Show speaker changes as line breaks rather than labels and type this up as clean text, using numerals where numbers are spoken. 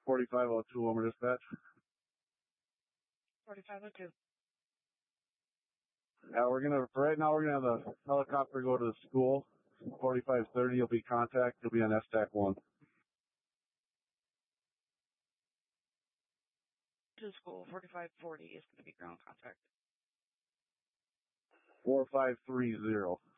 4502, Homer Dispatch.
4502.
Yeah, right now we're gonna have the helicopter go to the school. 4530, you'll be contact. You'll be on STAC 1.
To the school, 4540 is going to be ground contact.
4530.